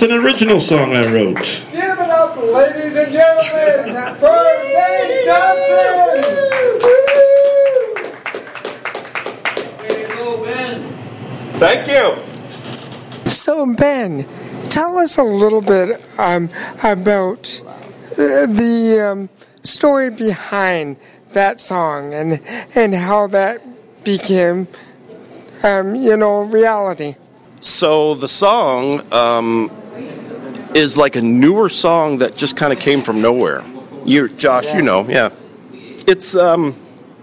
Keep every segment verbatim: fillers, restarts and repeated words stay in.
an original song I wrote. Give it up, ladies and gentlemen, for Ben Thompson! Thank you. So, Ben, tell us a little bit um, about uh, the um, story behind that song and and how that became, um, you know, reality. So the song um, is like a newer song that just kind of came from nowhere. You, Josh, yeah. you know, yeah. It's um,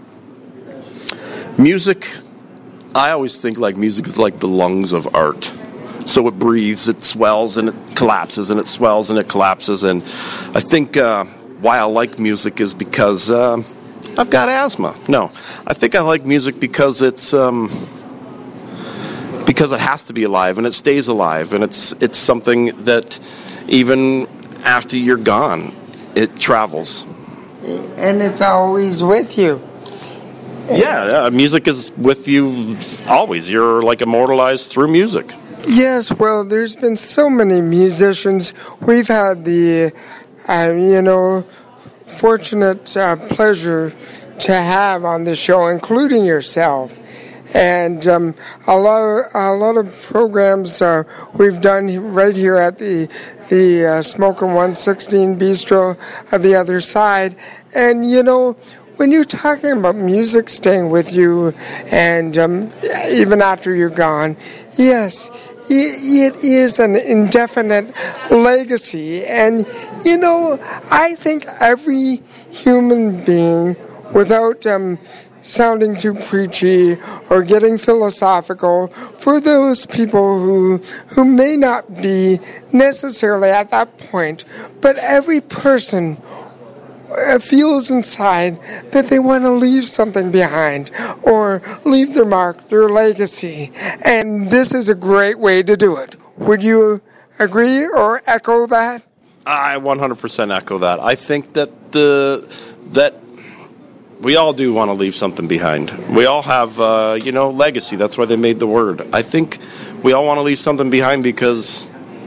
music. I always think like music is like the lungs of art. So it breathes, it swells, and it collapses, and it swells, and it collapses. And I think uh, why I like music is because uh, I've got asthma. No, I think I like music because it's um, because it has to be alive, and it stays alive, and it's it's something that even after you're gone, it travels. And it's always with you. Yeah, yeah, music is with you always. You're like immortalized through music. Yes, well, there's been so many musicians. We've had the, uh, you know, fortunate uh, pleasure to have on the show, including yourself. And um, a lot of a lot of programs uh, we've done right here at the the uh, Smokin' one sixteen Bistro of the other side. And, you know, when you're talking about music staying with you and um, even after you're gone, yes, it is an indefinite legacy. And, you know, I think every human being, without um, sounding too preachy or getting philosophical, for those people who who may not be necessarily at that point, but every person feels inside that they want to leave something behind or leave their mark, their legacy. And this is a great way to do it. Would you agree or echo that? I one hundred percent echo that. I think that the that we all do want to leave something behind. We all have, uh, you know, legacy. That's why they made the word. I think we all want to leave something behind because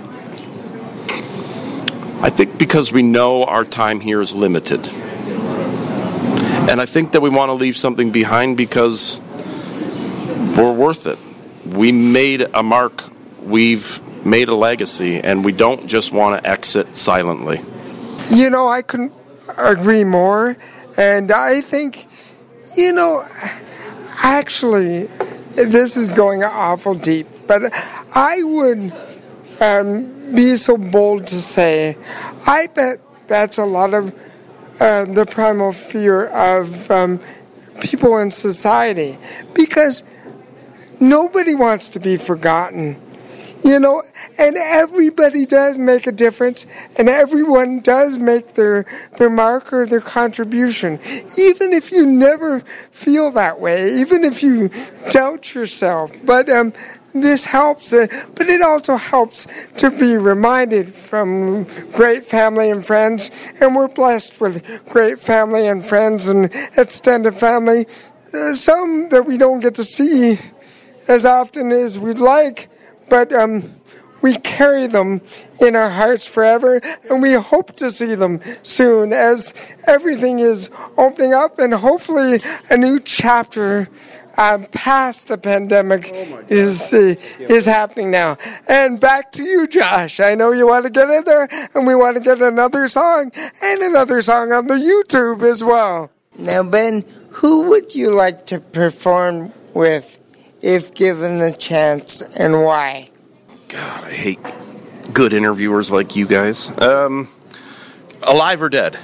I think because we know our time here is limited. And I think that we want to leave something behind because we're worth it. We made a mark. We've made a legacy, and we don't just want to exit silently. You know, I couldn't agree more. And I think, you know, actually, this is going awful deep, but I would um, be so bold to say, I bet that's a lot of uh, the primal fear of um, people in society, because nobody wants to be forgotten. You know, and everybody does make a difference, and everyone does make their their mark or their contribution. Even if you never feel that way, even if you doubt yourself. But um, this helps, uh, but it also helps to be reminded from great family and friends, and we're blessed with great family and friends and extended family, uh, some that we don't get to see as often as we'd like. But um, we carry them in our hearts forever, and we hope to see them soon as everything is opening up, and hopefully a new chapter uh, past the pandemic oh is uh, is happening now. And back to you, Josh. I know you want to get in there, and we want to get another song and another song on the YouTube as well. Now, Ben, who would you like to perform with if given the chance, and why? God, I hate good interviewers like you guys. Um, alive or dead?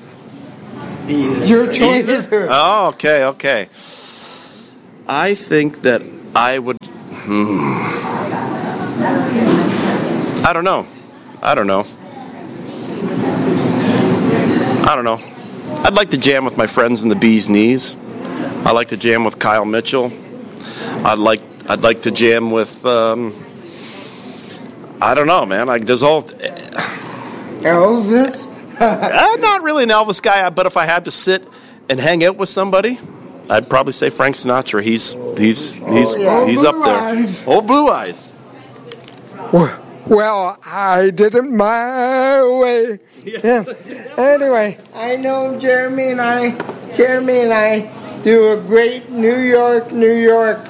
Your choice. Oh, okay, okay. I think that I would... Hmm, I don't know. I don't know. I don't know. I'd like to jam with my friends in the Bee's Knees. I like to jam with Kyle Mitchell. I'd like I'd like to jam with um, I don't know, man. Like there's all Elvis. I'm not really an Elvis guy, but if I had to sit and hang out with somebody, I'd probably say Frank Sinatra. He's he's he's oh, yeah. he's Blue up there. Eyes. Old Blue Eyes. Well, I did it my way. Yeah. Anyway, I know Jeremy and I, Jeremy and I do a great New York, New York.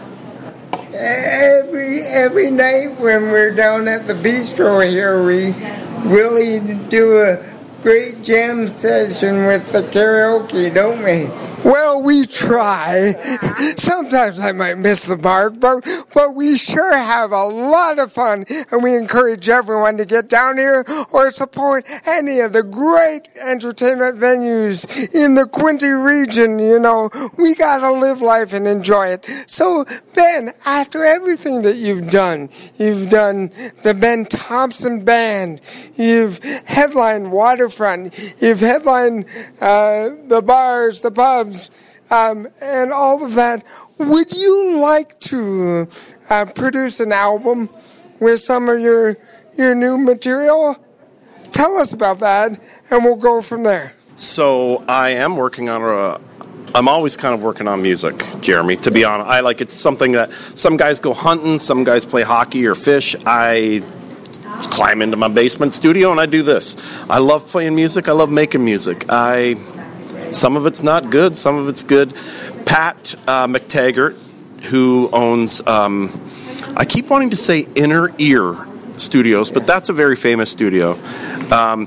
Every every night when we're down at the bistro here, we really do a great jam session with the karaoke, don't we? Well, we try. Sometimes I might miss the mark, but but we sure have a lot of fun, and we encourage everyone to get down here or support any of the great entertainment venues in the Quinte region. You know, we gotta live life and enjoy it. So, Ben, after everything that you've done, you've done the Ben Thompson Band, you've headlined Waterfront, you've headlined uh, the bars, the pubs, Um, and all of that. Would you like to uh, produce an album with some of your your new material? Tell us about that, and we'll go from there. So I am working on a. I'm always kind of working on music, Jeremy. To be honest, I like it's something that some guys go hunting, some guys play hockey or fish. I climb into my basement studio and I do this. I love playing music. I love making music. I. Some of it's not good, some of it's good. Pat uh, McTaggart, who owns, um, I keep wanting to say Inner Ear Studios, but that's a very famous studio. Um,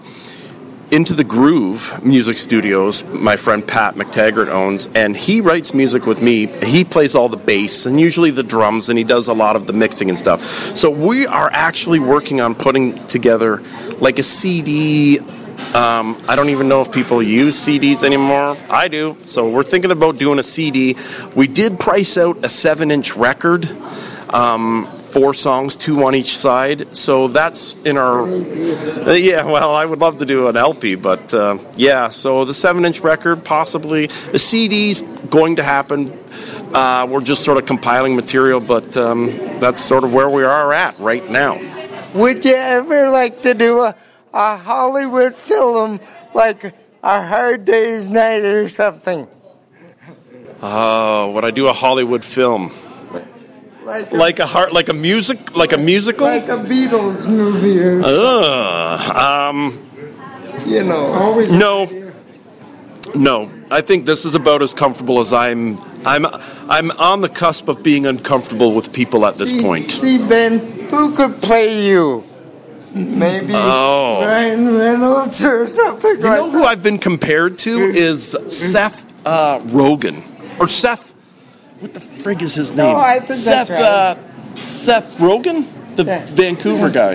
Into the Groove Music Studios, my friend Pat McTaggart owns, and he writes music with me. He plays all the bass and usually the drums, and he does a lot of the mixing and stuff. So we are actually working on putting together like a C D. Um, I don't even know if people use C Ds anymore. I do. So we're thinking about doing a C D. We did price out a seven-inch record, um, four songs, two on each side. So that's in our... Uh, yeah, well, I would love to do an L P, but uh, yeah, so the seven-inch record, possibly. The C D's going to happen. Uh, we're just sort of compiling material, but um, that's sort of where we are at right now. Would you ever like to do a... a Hollywood film like A Hard Day's Night or something? Oh, would I do a Hollywood film? Like a, Like a heart, like a music, like a musical? like a Beatles movie or something. Uh, um, You know. Always. no, no. I think this is about as comfortable as I'm. I'm. I'm on the cusp of being uncomfortable with people at this see, point. See, Ben, who could play you? Maybe Oh. Ryan Reynolds or something You like know who that. I've been compared to is Seth uh, Rogen or Seth. What the frig is his name? No, I think Seth. that's right. Uh, Seth Rogen, the Yeah. Vancouver guy.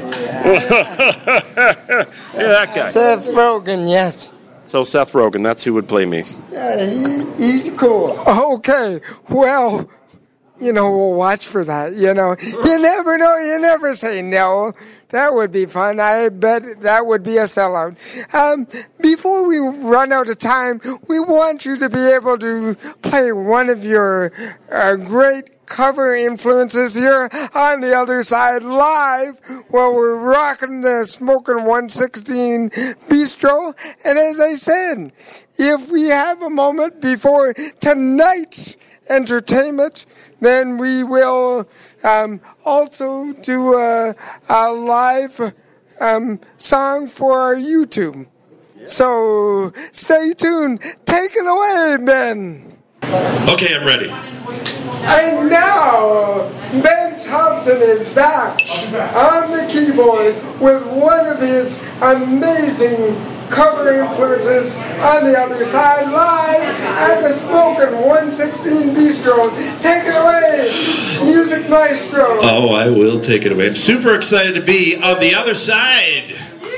Yeah, that guy. Seth Rogen, yes. So Seth Rogen, that's who would play me. Yeah, he, he's cool. Okay, well, you know, we'll watch for that, you know. You never know, you never say no. That would be fun. I bet that would be a sellout. Um, before we run out of time, we want you to be able to play one of your uh, great cover influences here on the other side live while we're rocking the Smoking one sixteen Bistro. And as I said, if we have a moment before tonight's entertainment, then we will um, also do a, a live um, song for our YouTube. So stay tuned. Take it away, Ben. Okay, I'm ready. And now, Ben Thompson is back on the keyboard with one of his amazing cover influences on the other side, live at the Smokin' one sixteen Bistro. Take it away, Music Maestro. Oh, I will take it away. I'm super excited to be on the other side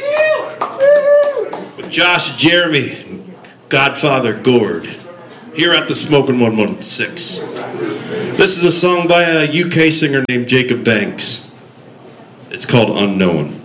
with Josh and Jeremy, Godfather Gord, here at the Smokin' one sixteen. This is a song by a U K singer named Jacob Banks. It's called Unknown.